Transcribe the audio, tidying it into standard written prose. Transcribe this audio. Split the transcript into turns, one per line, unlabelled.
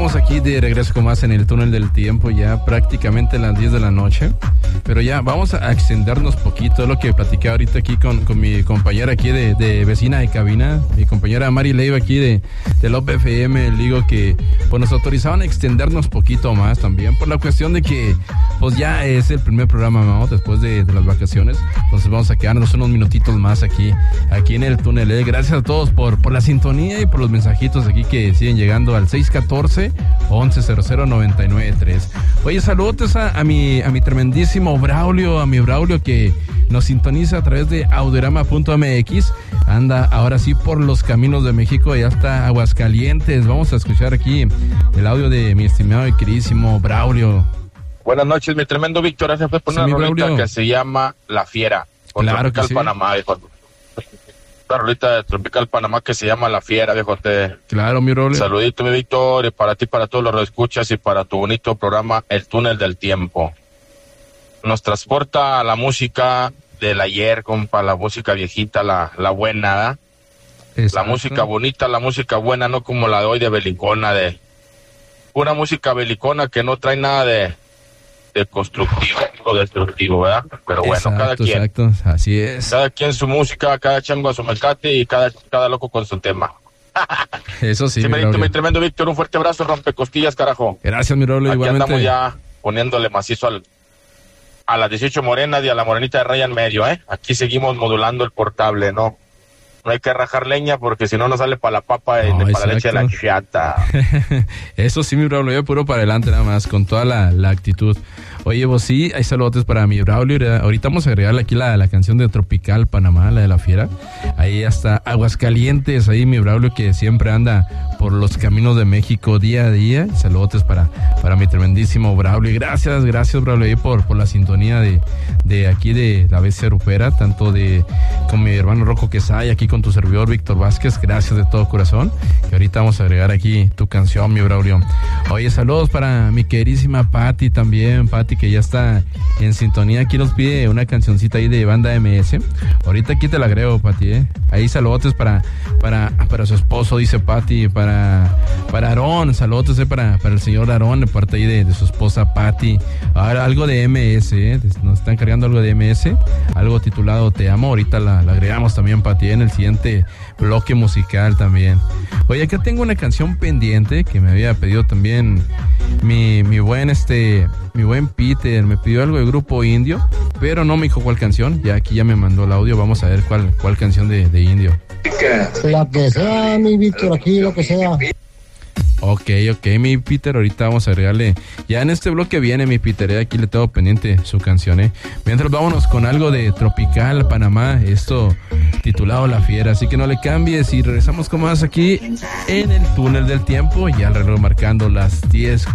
estamos aquí de regreso con más en el túnel del tiempo, ya prácticamente las 10 de la noche. Pero ya vamos a extendernos poquito, lo que platicé ahorita aquí con mi compañera aquí de vecina de cabina, mi compañera Mari Leiva aquí de Lop FM. Le digo que pues nos autorizaban a extendernos poquito más también, por la cuestión de que pues ya es el primer programa, ¿no? Después de las vacaciones. Entonces vamos a quedarnos unos minutitos más aquí en el túnel. Gracias a todos por la sintonía y por los mensajitos aquí que siguen llegando al 614-1100-993. Oye, saludos a mi tremendísimo Braulio, a mi Braulio que nos sintoniza a través de audiorama.mx. Anda ahora sí por los caminos de México y hasta Aguascalientes. Vamos a escuchar aquí el audio de mi estimado y queridísimo Braulio.
Buenas noches, mi tremendo Víctor. Gracias por poner una rolita que se llama La Fiera.
Claro
Tropical
que sí.
Panamá, viejo. Una rolita de Tropical Panamá que se llama La Fiera, viejo.
Claro, mi Braulio.
Saludito, mi Víctor, y para ti, para todos los escuchas y para tu bonito programa El Túnel del Tiempo. Nos transporta a la música del ayer, compa, la música viejita, la buena, ¿eh? La música bonita, la música buena, no como la de hoy de belicona, de una música belicona que no trae nada de constructivo o destructivo, ¿verdad? Pero bueno,
exacto,
cada quien.
Exacto, así es.
Cada quien su música, cada chango a su mecate y cada loco con su tema.
Eso sí,
mi tremendo Víctor, un fuerte abrazo, rompecostillas, carajo.
Gracias, mi Braulio,
aquí
igualmente.
Andamos ya poniéndole macizo a las 18 morenas y a la morenita de raya en medio, ¿eh? Aquí seguimos modulando el portable, ¿no? No hay que rajar leña porque si no nos sale para la papa y para la leche de la chiata.
Eso sí, mi Braulio, yo puro para adelante nada más, con toda la actitud. Oye, vos sí, hay saludos para mi Braulio. Ahorita vamos a agregarle aquí la canción de Tropical Panamá, la de La Fiera. Ahí hasta Aguascalientes, ahí mi Braulio que siempre anda por los caminos de México día a día. Saludos para mi tremendísimo Braulio. Gracias Braulio, ahí por la sintonía de aquí de la BC Rupera, tanto con mi hermano Rocco Quesaya, aquí con tu servidor Víctor Vázquez. Gracias de todo corazón. Y ahorita vamos a agregar aquí tu canción, mi Braulio. Oye, saludos para mi queridísima Patti también, Patti que ya está en sintonía. Aquí nos pide una cancioncita ahí de banda MS. Ahorita aquí te la agrego, Patti, Ahí saludos para su esposo, dice Patti, para Aarón, saludos para el señor Aarón, de parte ahí de su esposa Patti. Ahora algo de MS, nos están cargando algo de MS, algo titulado Te Amo. Ahorita la agregamos también, Patti, en el siguiente bloque musical también. Oye, acá tengo una canción pendiente que me había pedido también mi buen Peter. Me pidió algo de Grupo Indio, pero no me dijo cuál canción. Ya aquí ya me mandó el audio. Vamos a ver cuál canción de Indio.
La que sea, mi Víctor, aquí lo que sea.
Ok, mi Peter, ahorita vamos a agregarle. Ya en este bloque viene mi Peter, aquí le tengo pendiente su canción, Mientras vámonos con algo de Tropical Panamá, esto titulado La Fiera, así que no le cambies y regresamos con más aquí en el túnel del tiempo, ya el reloj marcando las 10